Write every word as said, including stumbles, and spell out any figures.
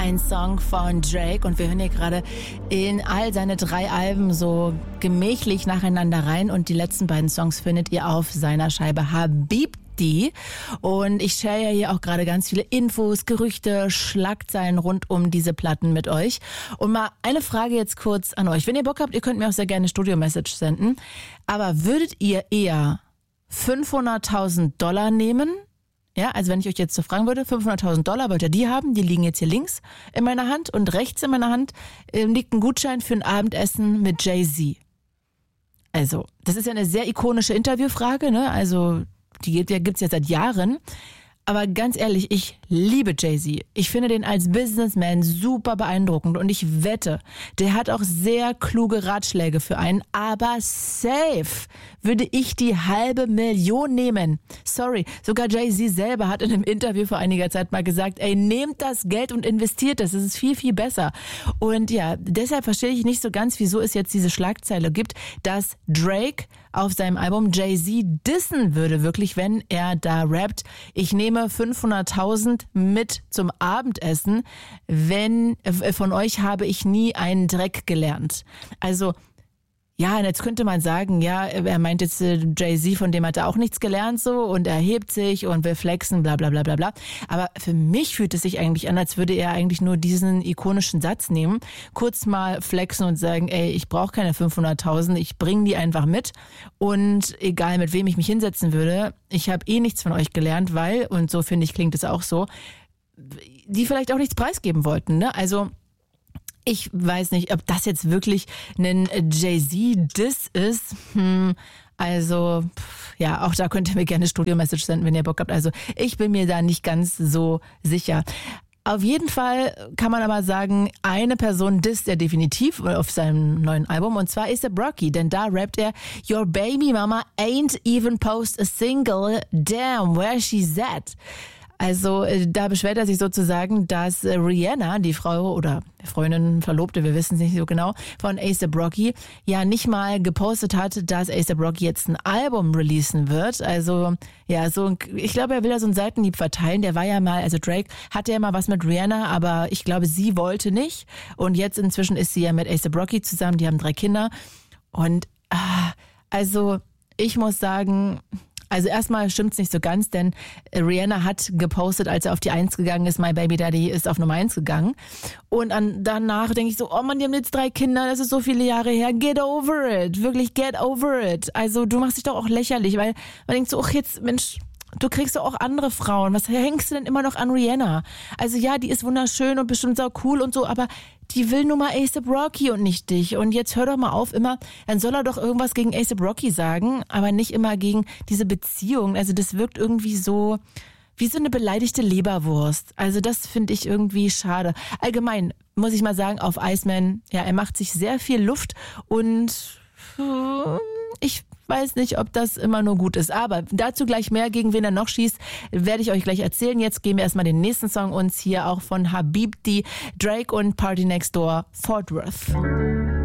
Ein Song von Drake und wir hören hier gerade in all seine drei Alben so gemächlich nacheinander rein und die letzten beiden Songs findet ihr auf seiner Scheibe Habibti. Und ich share ja hier auch gerade ganz viele Infos, Gerüchte, Schlagzeilen rund um diese Platten mit euch. Und mal eine Frage jetzt kurz an euch. Wenn ihr Bock habt, ihr könnt mir auch sehr gerne eine Studio-Message senden. Aber würdet ihr eher fünfhunderttausend Dollar nehmen? Ja, also wenn ich euch jetzt so fragen würde, fünfhunderttausend Dollar wollt ihr die haben, die liegen jetzt hier links in meiner Hand und rechts in meiner Hand äh, liegt ein Gutschein für ein Abendessen mit Jay-Z. Also, das ist ja eine sehr ikonische Interviewfrage, ne? Also, die gibt ja, gibt's ja seit Jahren. Aber ganz ehrlich, ich liebe Jay-Z. Ich finde den als Businessman super beeindruckend und ich wette, der hat auch sehr kluge Ratschläge für einen, aber safe würde ich die halbe Million nehmen. Sorry, sogar Jay-Z selber hat in einem Interview vor einiger Zeit mal gesagt, ey, nehmt das Geld und investiert es, das ist viel, viel besser. Und ja, deshalb verstehe ich nicht so ganz, wieso es jetzt diese Schlagzeile gibt, dass Drake auf seinem Album Jay-Z dissen würde, wirklich, wenn er da rappt. Ich nehme fünfhunderttausend mit zum Abendessen, wenn von euch habe ich nie einen Dreck gelernt. Also ja, und jetzt könnte man sagen, ja, er meint jetzt äh, Jay-Z, von dem hat er auch nichts gelernt so und er hebt sich und will flexen, bla bla bla bla bla. Aber für mich fühlt es sich eigentlich an, als würde er eigentlich nur diesen ikonischen Satz nehmen, kurz mal flexen und sagen, ey, ich brauche keine fünfhunderttausend, ich bringe die einfach mit und egal mit wem ich mich hinsetzen würde, ich habe eh nichts von euch gelernt, weil, und so finde ich, klingt es auch so, die vielleicht auch nichts preisgeben wollten, ne? Also ich weiß nicht, ob das jetzt wirklich ein Jay-Z-Diss ist. Hm, also, ja, auch da könnt ihr mir gerne Studio-Message senden, wenn ihr Bock habt. Also, ich bin mir da nicht ganz so sicher. Auf jeden Fall kann man aber sagen, eine Person disst er definitiv auf seinem neuen Album und zwar A$AP Rocky, denn da rappt er Your baby mama ain't even post a single, damn, where she's at. Also da beschwert er sich sozusagen, dass Rihanna, die Frau oder Freundin, Verlobte, wir wissen es nicht so genau, von A$AP Rocky, ja nicht mal gepostet hat, dass A$AP Rocky jetzt ein Album releasen wird. Also ja, so ich glaube, er will da so einen Seitenhieb verteilen. Der war ja mal, also Drake hatte ja mal was mit Rihanna, aber ich glaube, sie wollte nicht. Und jetzt inzwischen ist sie ja mit A$AP Rocky zusammen, die haben drei Kinder. Und ah, also ich muss sagen, also erstmal stimmt's nicht so ganz, denn Rihanna hat gepostet, als er auf die Eins gegangen ist, My Baby Daddy ist auf Nummer Eins gegangen. Und an, danach denke ich so, oh Mann, die haben jetzt drei Kinder, das ist so viele Jahre her, get over it, wirklich get over it. Also du machst dich doch auch lächerlich, weil man denkt so, ach jetzt, Mensch, du kriegst doch auch andere Frauen, was hängst du denn immer noch an Rihanna? Also ja, die ist wunderschön und bestimmt sau cool und so, aber die will nur mal A$AP Rocky und nicht dich. Und jetzt hör doch mal auf, immer, dann soll er doch irgendwas gegen A$AP Rocky sagen, aber nicht immer gegen diese Beziehung. Also das wirkt irgendwie so wie so eine beleidigte Leberwurst. Also das finde ich irgendwie schade. Allgemein muss ich mal sagen, auf Iceman, ja, er macht sich sehr viel Luft und ich weiß nicht, ob das immer nur gut ist. Aber dazu gleich mehr, gegen wen er noch schießt, werde ich euch gleich erzählen. Jetzt gehen wir erstmal den nächsten Song uns hier auch von Habibti, Drake und Party Next Door, Fort Worth.